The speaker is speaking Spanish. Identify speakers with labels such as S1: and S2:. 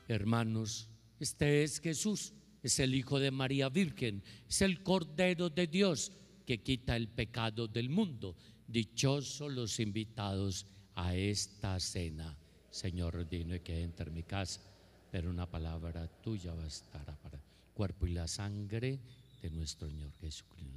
S1: Hermanos, este es Jesús, es el Hijo de María Virgen, es el Cordero de Dios que quita el pecado del mundo. Dichosos los invitados a esta cena. Señor, dime que entre en mi casa, pero una palabra tuya bastará para el cuerpo y la sangre de nuestro Señor Jesucristo.